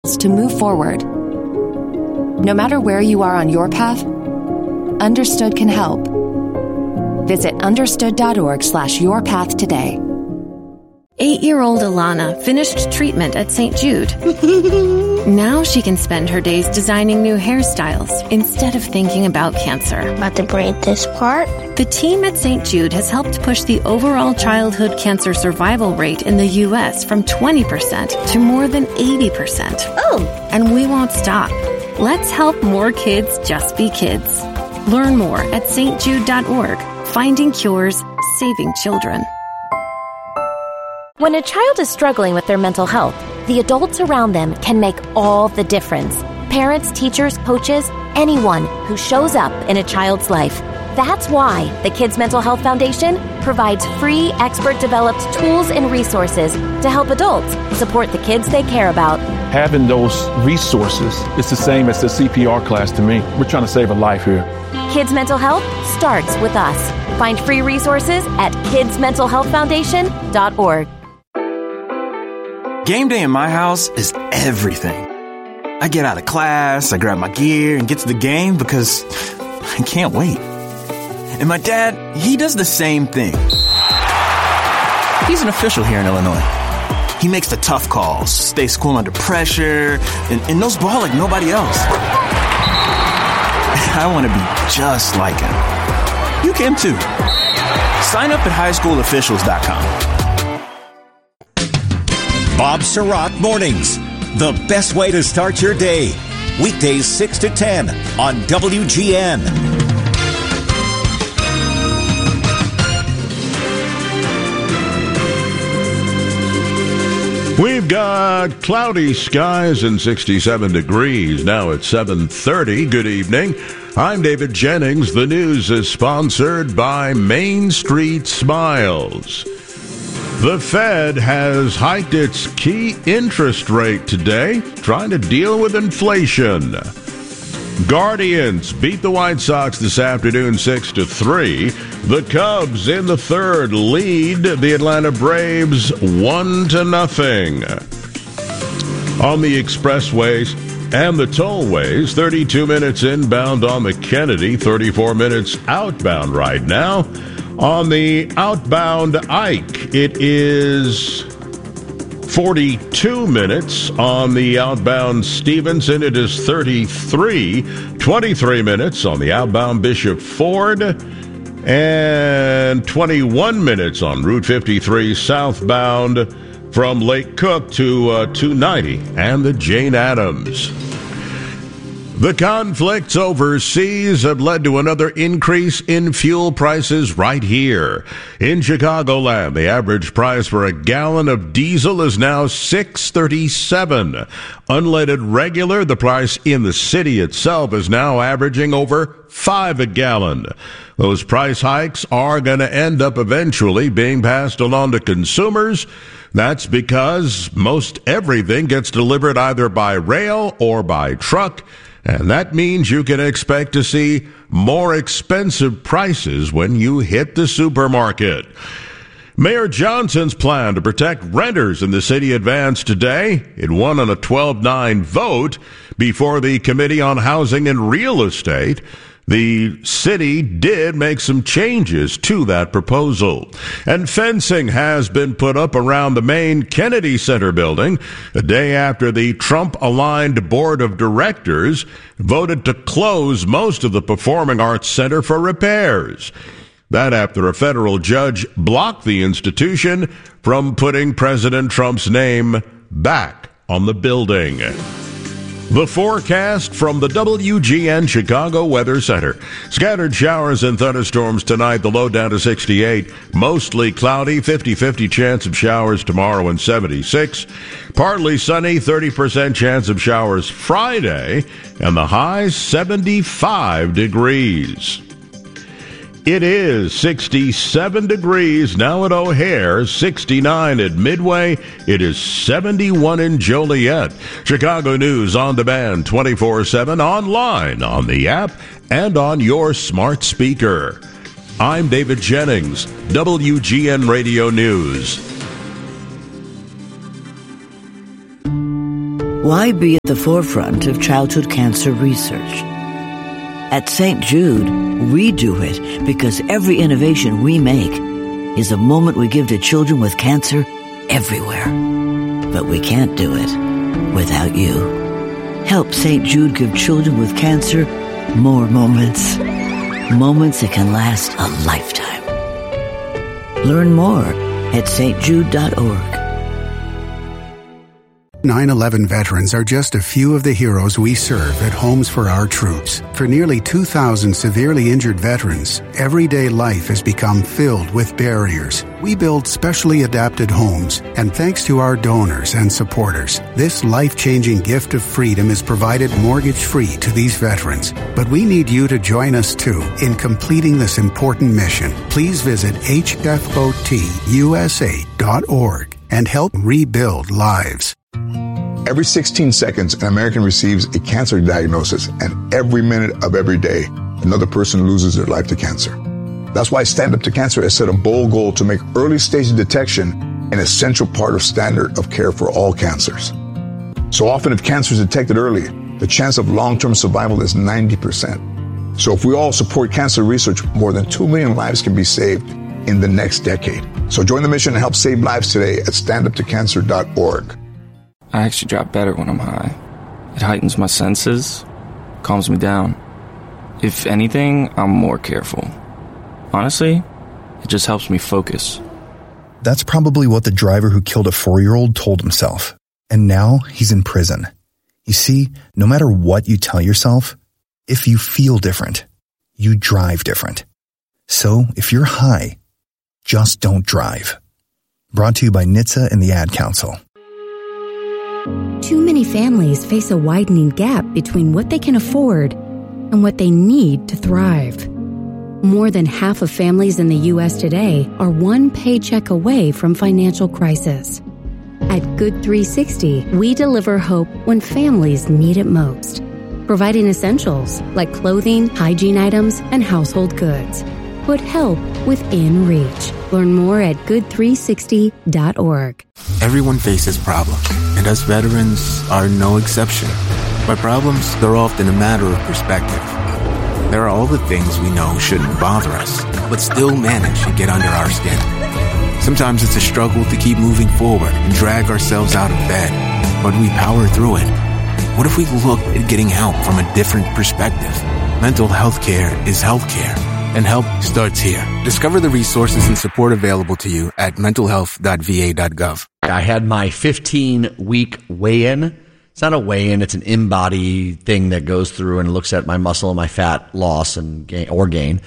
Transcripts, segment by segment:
steps to move forward. No matter where you are on your path, Understood can help. Visit understood.org/yourpath today. 8-year-old Alana finished treatment at St. Jude. Now she can spend her days designing new hairstyles instead of thinking about cancer. About to braid this part? The team at St. Jude has helped push the overall childhood cancer survival rate in the U.S. from 20% to more than 80%. Oh! And we won't stop. Let's help more kids just be kids. Learn more at stjude.org. Finding cures, saving children. When a child is struggling with their mental health, the adults around them can make all the difference. Parents, teachers, coaches, anyone who shows up in a child's life. That's why the Kids Mental Health Foundation provides free, expert-developed tools and resources to help adults support the kids they care about. Having those resources is the same as the CPR class to me. We're trying to save a life here. Kids Mental Health starts with us. Find free resources at kidsmentalhealthfoundation.org. Game day in my house is everything. I get out of class, I grab my gear, and get to the game because I can't wait. And my dad, he does the same thing. He's an official here in Illinois. He makes the tough calls, stays cool under pressure, and knows ball like nobody else. I want to be just like him. You can too. Sign up at highschoolofficials.com. Bob Surratt Mornings, the best way to start your day. Weekdays 6 to 10 on WGN. We've got cloudy skies and 67 degrees. Now it's 7:30. Good evening. I'm David Jennings. The news is sponsored by Main Street Smiles. The Fed has hiked its key interest rate today, trying to deal with inflation. Guardians beat the White Sox this afternoon 6-3. The Cubs in the third lead the Atlanta Braves 1-0. On the expressways and the tollways, 32 minutes inbound on the Kennedy, 34 minutes outbound right now. On the outbound Ike, it is 42 minutes. On the outbound Stevenson, it is 33. 23 minutes on the outbound Bishop Ford. And 21 minutes on Route 53 southbound from Lake Cook to 290 and the Jane Addams. The conflicts overseas have led to another increase in fuel prices right here. In Chicagoland, the average price for a gallon of diesel is now $6.37. Unleaded regular, the price in the city itself is now averaging over $5 a gallon. Those price hikes are going to end up eventually being passed along to consumers. That's because most everything gets delivered either by rail or by truck. And that means you can expect to see more expensive prices when you hit the supermarket. Mayor Johnson's plan to protect renters in the city advanced today. It won on a 12-9 vote before the Committee on Housing and Real Estate. The city did make some changes to that proposal. And fencing has been put up around the main Kennedy Center building a day after the Trump-aligned board of directors voted to close most of the Performing Arts Center for repairs. That after a federal judge blocked the institution from putting President Trump's name back on the building. The forecast from the WGN Chicago Weather Center. Scattered showers and thunderstorms tonight, the low down to 68. Mostly cloudy, 50-50 chance of showers tomorrow and 76. Partly sunny, 30% chance of showers Friday, and the high 75 degrees. It is 67 degrees now at O'Hare, 69 at Midway. It is 71 in Joliet. Chicago News on demand 24/7 online, on the app, and on your smart speaker. I'm David Jennings, WGN Radio News. Why be at the forefront of childhood cancer research? At St. Jude, we do it because every innovation we make is a moment we give to children with cancer everywhere. But we can't do it without you. Help St. Jude give children with cancer more moments. Moments that can last a lifetime. Learn more at stjude.org. 9/11 veterans are just a few of the heroes we serve at Homes for Our Troops. For nearly 2,000 severely injured veterans, everyday life has become filled with barriers. We build specially adapted homes, and thanks to our donors and supporters, this life-changing gift of freedom is provided mortgage-free to these veterans. But we need you to join us, too, in completing this important mission. Please visit hfotusa.org and help rebuild lives. Every 16 seconds, an American receives a cancer diagnosis, and every minute of every day, another person loses their life to cancer. That's why Stand Up to Cancer has set a bold goal to make early-stage detection an essential part of standard of care for all cancers. So often, if cancer is detected early, the chance of long-term survival is 90%. So if we all support cancer research, more than 2 million lives can be saved in the next decade. So join the mission and help save lives today at standuptocancer.org. I actually drop better when I'm high. It heightens my senses, calms me down. If anything, I'm more careful. Honestly, it just helps me focus. That's probably what the driver who killed a 4-year-old told himself. And now he's in prison. You see, no matter what you tell yourself, if you feel different, you drive different. So if you're high, just don't drive. Brought to you by NHTSA and the Ad Council. Too many families face a widening gap between what they can afford and what they need to thrive. More than half of families in the U.S. today are one paycheck away from financial crisis. At Good 360, we deliver hope when families need it most, providing essentials like clothing, hygiene items, and household goods. Put help within reach. Learn more at good360.org. Everyone faces problems, and us veterans are no exception. By problems, they're often a matter of perspective. There are all the things we know shouldn't bother us, but still manage to get under our skin. Sometimes it's a struggle to keep moving forward and drag ourselves out of bed, but we power through it. What if we looked at getting help from a different perspective? Mental health care is health care, and help starts here. Discover the resources and support available to you at mentalhealth.va.gov. I had my 15-week weigh-in. It's not a weigh-in, it's an in-body thing that goes through and looks at my muscle and my fat loss and gain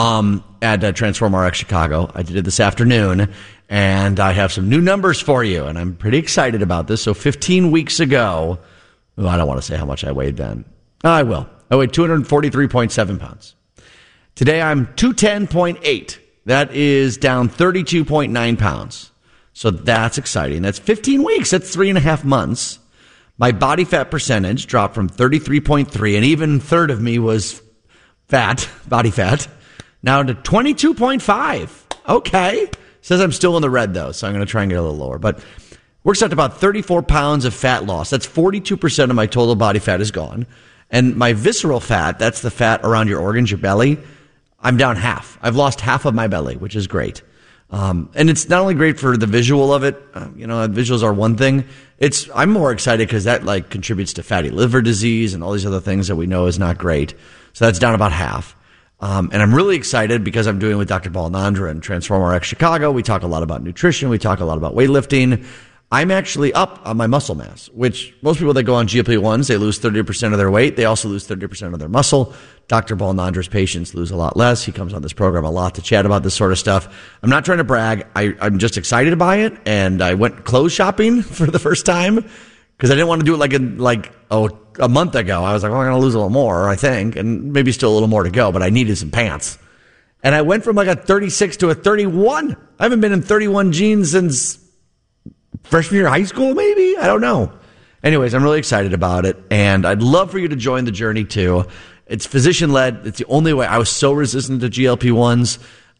at Transform RX Chicago. I did it this afternoon, and I have some new numbers for you, and I'm pretty excited about this. So 15 weeks ago, I don't want to say how much I weighed then. I will. I weighed 243.7 pounds. Today I'm 210.8. That is down 32.9 pounds. So that's exciting. That's 15 weeks. That's 3.5 months. My body fat percentage dropped from 33.3, and even a third of me was fat, body fat, now to 22.5. Okay. Says I'm still in the red, though, so I'm going to try and get a little lower. But works out to about 34 pounds of fat loss. That's 42% of my total body fat is gone. And my visceral fat, that's the fat around your organs, your belly, I'm down half. I've lost half of my belly, which is great. And it's not only great for the visual of it, visuals are one thing. I'm more excited because that contributes to fatty liver disease and all these other things that we know is not great. So that's down about half. And I'm really excited because I'm doing with Dr. Balnandra and Transform RX Chicago. We talk a lot about nutrition. We talk a lot about weightlifting. I'm actually up on my muscle mass, which most people that go on GLP-1s, they lose 30% of their weight. They also lose 30% of their muscle. Dr. Balnandra's patients lose a lot less. He comes on this program a lot to chat about this sort of stuff. I'm not trying to brag. I'm just excited by it. And I went clothes shopping for the first time because I didn't want to do it a month ago. I was like, well, I'm going to lose a little more, I think, and maybe still a little more to go, but I needed some pants. And I went from a 36 to a 31. I haven't been in 31 jeans since freshman year of high school, maybe? I don't know. Anyways, I'm really excited about it, and I'd love for you to join the journey, too. It's physician-led. It's the only way. I was so resistant to GLP-1s.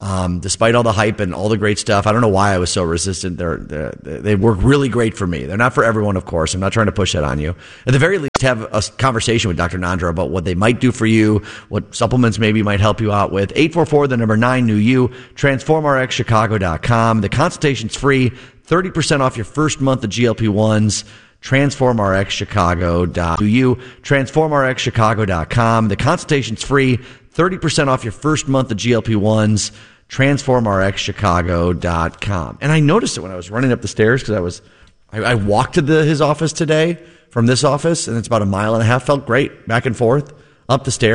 Despite all the hype and all the great stuff, I don't know why I was so resistant. They work really great for me. They're not for everyone, of course. I'm not trying to push that on you. At the very least, have a conversation with Dr. Nandra about what they might do for you, what supplements maybe might help you out with. 844-9-NEW-YOU, TransformRxChicago.com. The consultation's free, 30% off your first month of GLP-1s. TransformRxChicago.eu, TransformRxChicago.com. The consultation's free, 30% off your first month of GLP-1s, TransformRxChicago.com. And I noticed it when I was running up the stairs because I walked to his office today from this office, and it's about a mile and a half. Felt great back and forth up the stairs.